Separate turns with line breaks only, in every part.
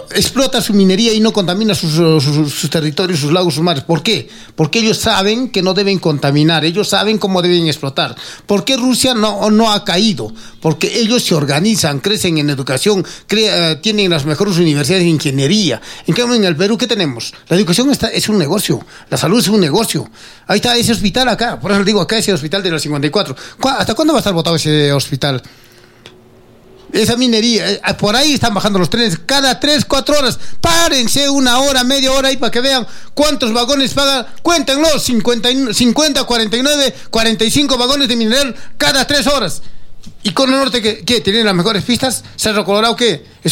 explota su minería y no contamina sus territorios, sus lagos, sus mares. ¿Por qué? Porque ellos saben que no deben contaminar, ellos saben cómo deben explotar. ¿Por qué Rusia no ha caído? Porque ellos se organizan, crecen en educación, tienen las mejores universidades de ingeniería. En cambio, en el Perú, ¿qué tenemos? La educación es un negocio, la salud es un negocio. Ahí está ese hospital acá, por eso digo, acá ese hospital de los 54. ¿Hasta cuándo va a estar botado ese hospital? Esa minería, por ahí están bajando los trenes cada 3-4 horas. Párense una hora, media hora ahí para que vean cuántos vagones pagan. Cuéntenlo, 50, 49, 45 vagones de mineral cada 3 horas. ¿Y con el norte qué? ¿Tienen las mejores pistas? ¿Cerro Colorado qué? ¿Es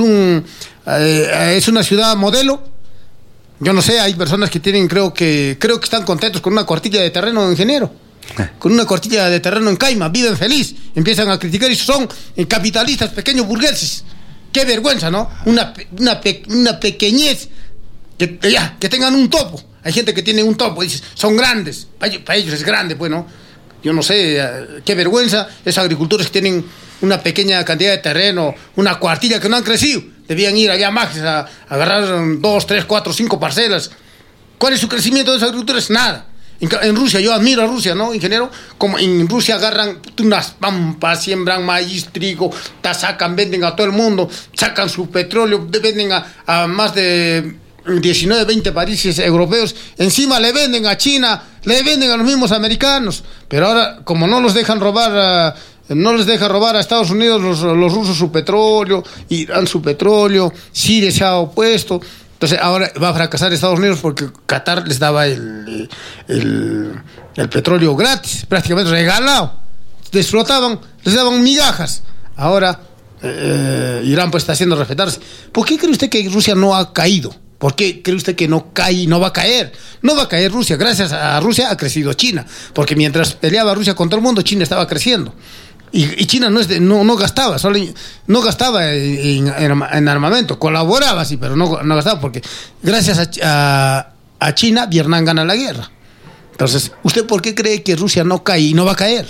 una ciudad modelo? Yo no sé, hay personas que tienen, creo que están contentos con una cuartilla de terreno, ingeniero. Con una cuartilla de terreno en Caima, viven feliz, empiezan a criticar y son capitalistas, pequeños burgueses. Qué vergüenza, ¿no? Una pequeñez, que tengan un topo. Hay gente que tiene un topo, dices, son grandes, para ellos es grande, pues, ¿no? Yo no sé, qué vergüenza, esos agricultores que tienen una pequeña cantidad de terreno, una cuartilla que no han crecido, debían ir allá a Majes a agarrar 2, 3, 4, 5 parcelas. ¿Cuál es su crecimiento de esos agricultores? Nada. En Rusia, yo admiro a Rusia, ¿no, ingeniero? Como en Rusia agarran unas pampas, siembran maíz, trigo, sacan, venden a todo el mundo, sacan su petróleo, venden a más de 19, 20 países europeos, encima le venden a China, le venden a los mismos americanos, pero ahora, como no los dejan robar a Estados Unidos los rusos su petróleo, Irán su petróleo, Siria se ha opuesto. Entonces ahora va a fracasar Estados Unidos porque Qatar les daba el petróleo gratis, prácticamente regalado. Explotaban, les daban migajas. Ahora Irán pues está haciendo respetarse. ¿Por qué cree usted que Rusia no ha caído? ¿Por qué cree usted que no cae y no va a caer? No va a caer Rusia. Gracias a Rusia ha crecido China. Porque mientras peleaba Rusia contra el mundo, China estaba creciendo. Y China no gastaba, no gastaba en armamento, colaboraba sí, pero no gastaba, porque gracias a China, Vietnam gana la guerra. Entonces, ¿usted por qué cree que Rusia no cae y no va a caer?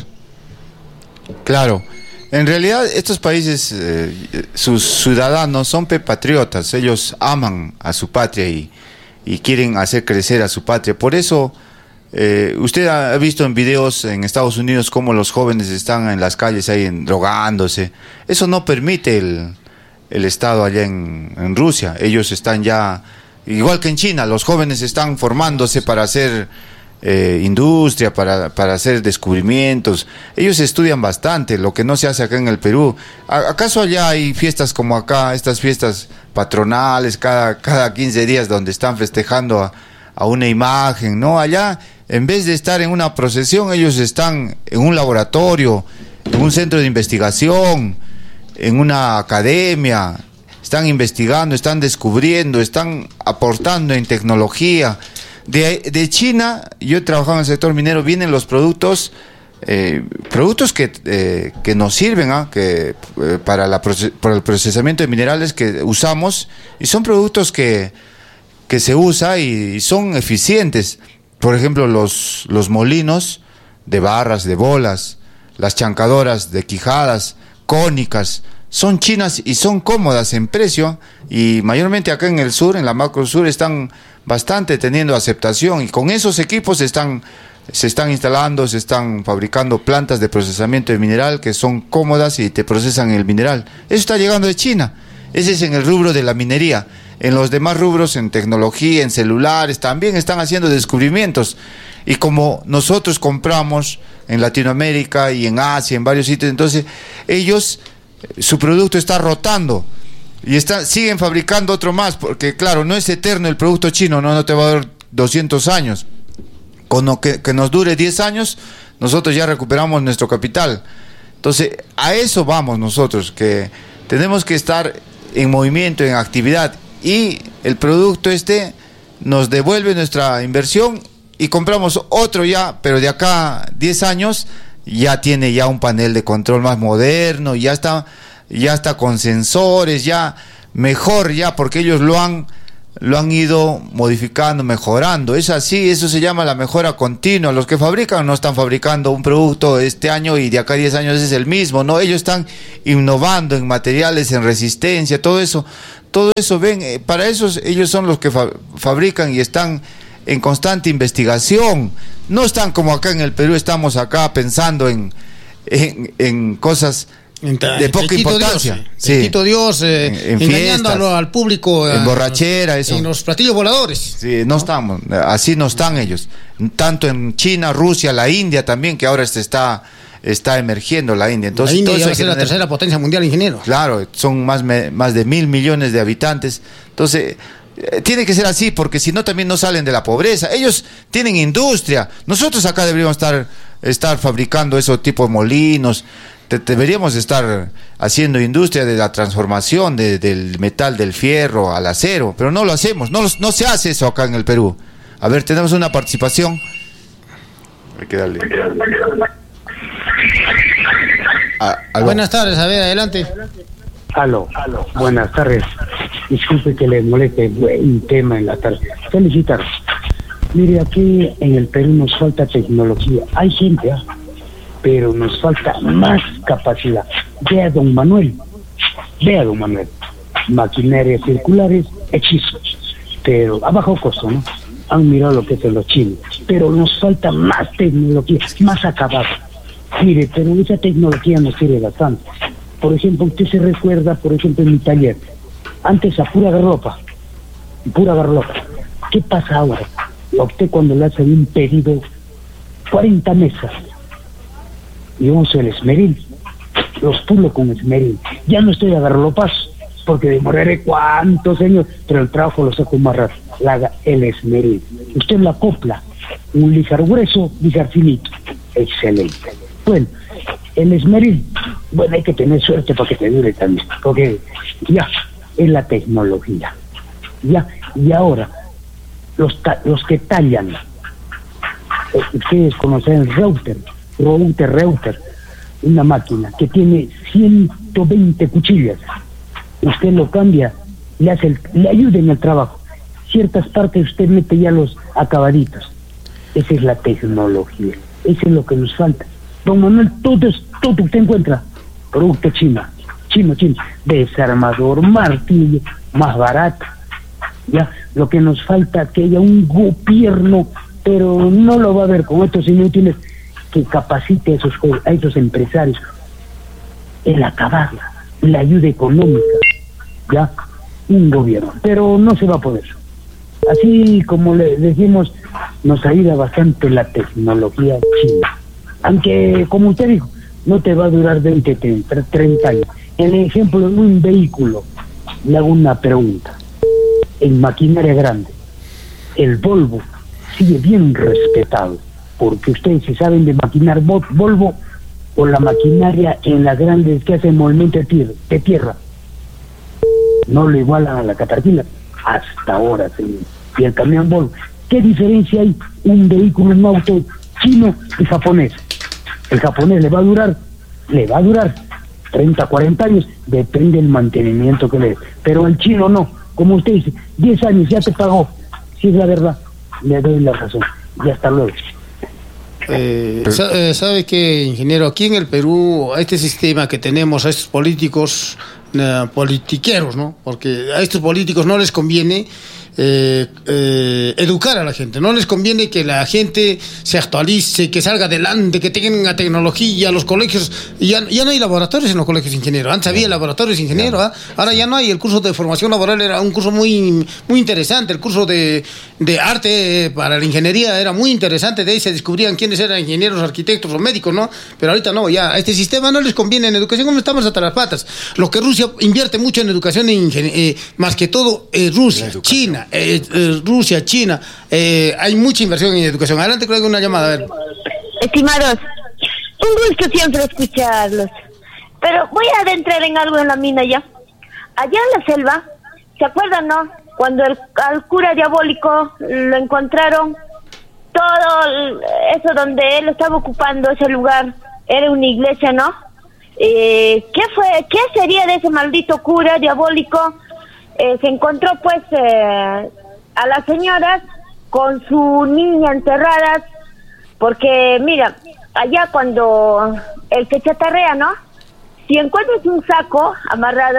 Claro, en realidad estos países, sus ciudadanos son patriotas, ellos aman a su patria y quieren hacer crecer a su patria, por eso... usted ha visto en videos en Estados Unidos cómo los jóvenes están en las calles ahí drogándose. Eso no permite el Estado allá en Rusia. Ellos están ya, igual que en China, los jóvenes están formándose para hacer industria, para hacer descubrimientos. Ellos estudian bastante, lo que no se hace acá en el Perú. ¿Acaso allá hay fiestas como acá, estas fiestas patronales cada 15 días donde están festejando a una imagen? No, allá en vez de estar en una procesión, ellos están en un laboratorio, en un centro de investigación, en una academia, están investigando, están descubriendo, están aportando en tecnología. De China, yo he trabajado en el sector minero, vienen los productos que nos sirven para el procesamiento de minerales que usamos, y son productos que se usa y son eficientes. Por ejemplo, los molinos de barras, de bolas, las chancadoras de quijadas, cónicas, son chinas y son cómodas en precio, y mayormente acá en el sur, en la macro sur, están bastante teniendo aceptación, y con esos equipos se están instalando, se están fabricando plantas de procesamiento de mineral que son cómodas y te procesan el mineral. Eso está llegando de China. Ese es en el rubro de la minería. En los demás rubros, en tecnología, en celulares, también están haciendo descubrimientos. Y como nosotros compramos en Latinoamérica y en Asia, en varios sitios, entonces ellos, su producto está rotando y siguen fabricando otro más, porque claro, no es eterno el producto chino, no te va a dar 200 años. Con lo que nos dure 10 años, nosotros ya recuperamos nuestro capital. Entonces, a eso vamos nosotros, que tenemos que estar en movimiento, en actividad, y el producto nos devuelve nuestra inversión y compramos otro ya, pero de acá 10 años ya tiene ya un panel de control más moderno, ya está con sensores, ya mejor, ya porque ellos lo han ido modificando, mejorando. Es así, eso se llama la mejora continua. Los que fabrican no están fabricando un producto este año y de acá a 10 años es el mismo, no, ellos están innovando en materiales, en resistencia, todo eso todo eso ven, para eso ellos son los que fabrican y están en constante investigación. No están como acá en el Perú, estamos acá pensando en cosas de poca importancia.
Dios, engañando al público.
En borrachera, eso.
En los platillos voladores.
Sí, no estamos, así no están ellos. Tanto en China, Rusia, la India también, que ahora se está emergiendo la India. Entonces,
la India ya va a ser la tercera potencia mundial, ingeniero.
Claro, son más de 1.000 millones de habitantes. Entonces, tiene que ser así, porque si no también no salen de la pobreza. Ellos tienen industria. Nosotros acá deberíamos estar fabricando esos tipos de molinos. Deberíamos estar haciendo industria de la transformación del metal, del fierro al acero, pero no lo hacemos. No se hace eso acá en el Perú. A ver, tenemos una participación. Hay que darle.
Buenas tardes, a ver, adelante.
Aló, buenas tardes. Disculpe que le moleste, buen tema en la tarde. Felicitarlos. Mire, aquí en el Perú nos falta tecnología. Hay gente, pero nos falta más capacidad. Vea don Manuel. Maquinarias circulares, hechizos. Pero a bajo costo, ¿no? Han mirado lo que hacen los chinos. Pero nos falta más tecnología, más acabado. Mire, pero esa tecnología nos sirve bastante. Por ejemplo, usted se recuerda, por ejemplo, en mi taller, antes a pura garlopa. ¿Qué pasa ahora? A usted cuando le hacen un pedido, 40 mesas, y uso el esmeril, los pulo con esmeril. Ya no estoy a garlopas, porque demoraré cuántos años, pero el trabajo lo saco más rápido. El esmeril. Usted lo acopla, un lijar grueso, lijar finito. Excelente. Bueno, el esmeril, hay que tener suerte para que te dure también, porque ya es la tecnología. Ya, y ahora, los que tallan, ustedes conocen el Reuter, una máquina que tiene 120 cuchillas. Usted lo cambia, le ayuda en el trabajo. Ciertas partes usted mete ya los acabaditos. Esa es la tecnología. Eso es lo que nos falta. Don Manuel, todo usted encuentra producto chino, desarmador, martillo, más barato. Ya, lo que nos falta es que haya un gobierno, pero no lo va a haber con estos inútiles, que capacite a esos empresarios, el acabar, la ayuda económica, ya, un gobierno, pero no se va a poder. Así como le decimos, nos ayuda bastante la tecnología china. Aunque, como usted dijo, no te va a durar 20, 30 años. En el ejemplo de un vehículo, le hago una pregunta. En maquinaria grande, el Volvo sigue bien respetado, porque ustedes si saben de maquinar Volvo o la maquinaria en las grandes que hacen movimiento de tierra, no lo igualan a la Caterpillar hasta ahora, señor. Y el camión Volvo, ¿qué diferencia hay un vehículo, un auto chino y japonés? El japonés le va a durar 30, 40 años, depende del mantenimiento que le dé. Pero el chino no, como usted dice, 10 años ya te pagó. Si es la verdad, le doy la razón. Y hasta luego.
¿Sabe qué, ingeniero? Aquí en el Perú, a este sistema que tenemos, a estos políticos, politiqueros, ¿no? Porque a estos políticos no les conviene educar a la gente, no les conviene que la gente se actualice, que salga adelante, que tenga tecnología. Los colegios, ya no hay laboratorios en los colegios ingenieros. Antes había laboratorios ingenieros, ahora ya no hay. El curso de formación laboral era un curso muy interesante. El curso de arte para la ingeniería era muy interesante. De ahí se descubrían quiénes eran ingenieros, arquitectos o médicos, ¿no? Pero ahorita no, ya a este sistema no les conviene. En educación como estamos hasta las patas. Lo que Rusia invierte mucho en educación, más que todo Rusia, China, China, hay mucha inversión en educación. Adelante, creo que una llamada. A ver.
Estimados, un gusto siempre escucharlos, pero voy a adentrar en algo en la mina ya. Allá en la selva, ¿se acuerdan, no? Cuando al cura diabólico lo encontraron, todo eso donde él estaba ocupando ese lugar era una iglesia, ¿no? ¿Qué sería de ese maldito cura diabólico? Se encontró pues a las señoras con su niña enterradas, porque mira, allá cuando el que chatarrea, ¿no? Si encuentras un saco amarrado,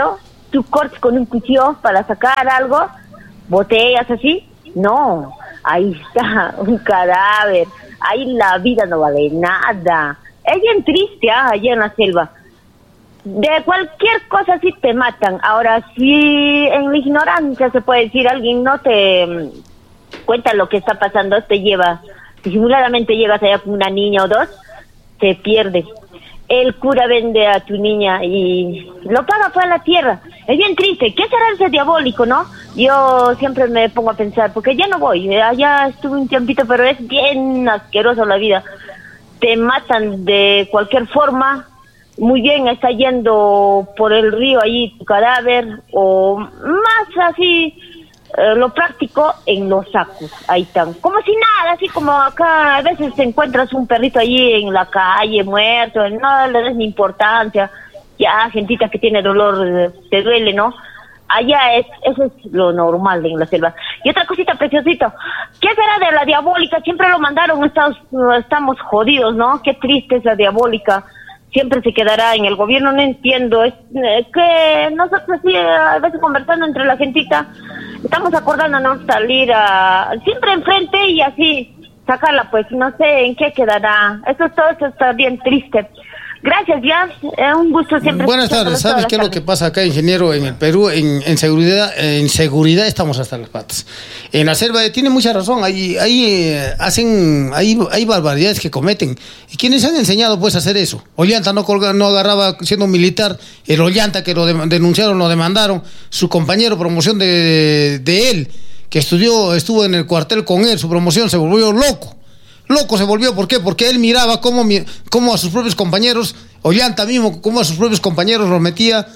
tú cortes con un cuchillo para sacar algo, botellas así. No, ahí está un cadáver, ahí la vida no vale nada. Es bien triste, allá en la selva. De cualquier cosa así te matan. Ahora, si en la ignorancia se puede decir, alguien no te cuenta lo que está pasando, te lleva, disimuladamente llegas allá con una niña o dos, te pierde. El cura vende a tu niña y lo paga fuera de la tierra. Es bien triste. ¿Qué será ese diabólico, no? Yo siempre me pongo a pensar, porque ya no voy. Allá estuve un tiempito, pero es bien asqueroso la vida. Te matan de cualquier forma. Muy bien, está yendo por el río ahí tu cadáver, o más así, lo práctico, en los sacos, ahí están, como si nada, así como acá a veces te encuentras un perrito allí en la calle muerto, no le das ni importancia, ya gentita que tiene dolor, te duele, ¿no? Allá eso es lo normal en la selva. Y otra cosita preciosito, ¿qué será de la diabólica? Siempre lo mandaron, estamos jodidos, ¿no? Qué triste es la diabólica. Siempre se quedará en el gobierno, no entiendo, es que nosotros sí, a veces conversando entre la gentita, estamos acordándonos salir siempre enfrente y así sacarla, pues no sé en qué quedará, todo eso está bien triste. Gracias, ya, un gusto siempre.
Buenas tardes, ¿sabes qué es lo que pasa acá, ingeniero, en el Perú? En seguridad estamos hasta las patas. En la selva tiene mucha razón, hay barbaridades que cometen. ¿Y quiénes han enseñado pues a hacer eso? Ollanta no agarraba siendo militar, el Ollanta que lo denunciaron, lo demandaron, su compañero promoción de él, que estuvo en el cuartel con él, su promoción, se volvió loco. Loco se volvió, ¿por qué? Porque él miraba cómo a sus propios compañeros, Ollanta mismo, cómo a sus propios compañeros los metía,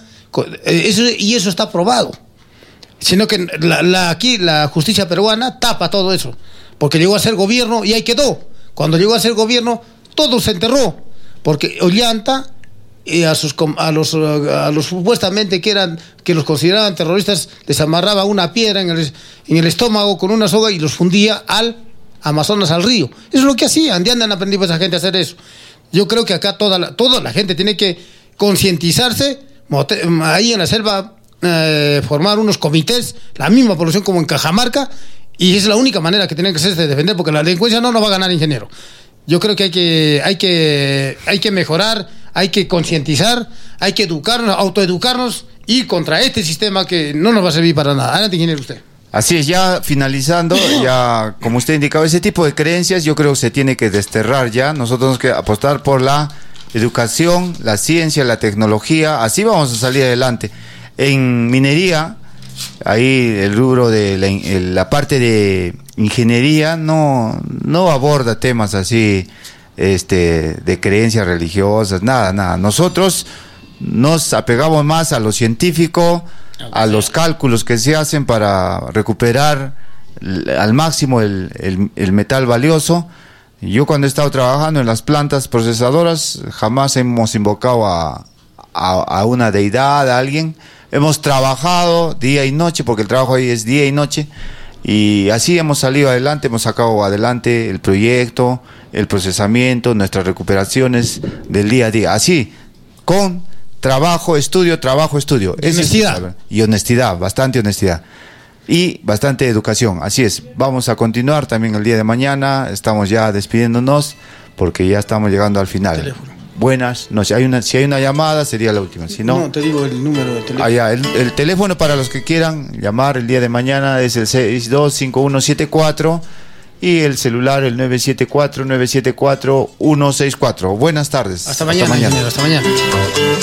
y eso está probado. Sino que aquí la justicia peruana tapa todo eso, porque llegó a ser gobierno y ahí quedó. Cuando llegó a ser gobierno, todo se enterró, porque Ollanta a los supuestamente que los consideraban terroristas, les amarraba una piedra en el estómago con una soga y los fundía al Amazonas, al río. Eso es lo que hacían. ¿De dónde han aprendido esa gente a hacer eso? Yo creo que acá toda la gente tiene que concientizarse, ahí en la selva, formar unos comités, la misma población como en Cajamarca, y es la única manera que tienen que hacerse de defender, porque la delincuencia no nos va a ganar, ingeniero. Yo creo que hay que mejorar, hay que concientizar, hay que educarnos, autoeducarnos, y contra este sistema que no nos va a servir para nada. Adelante, ingeniero, usted.
Así es, ya finalizando, ya como usted indicaba, ese tipo de creencias yo creo que se tiene que desterrar ya. Nosotros tenemos que apostar por la educación, la ciencia, la tecnología, así vamos a salir adelante. En minería, ahí el rubro de la parte de ingeniería no aborda temas así de creencias religiosas, nada. Nosotros nos apegamos más a lo científico, a los cálculos que se hacen para recuperar al máximo el metal valioso. Yo cuando he estado trabajando en las plantas procesadoras jamás hemos invocado a una deidad, a alguien. Hemos trabajado día y noche, porque el trabajo ahí es día y noche, y así hemos salido adelante, hemos sacado adelante el proyecto, el procesamiento, nuestras recuperaciones del día a día, así, con trabajo, estudio.
Honestidad.
Y honestidad, bastante honestidad. Y bastante educación, así es. Vamos a continuar también el día de mañana, estamos ya despidiéndonos, porque ya estamos llegando al final.
Teléfono.
Buenas noches. Si hay una llamada, sería la última. Si no,
te digo el número de teléfono.
El teléfono para los que quieran llamar el día de mañana es el 625174 y el celular el 974-974-164. Buenas tardes.
Hasta mañana. Hasta mañana.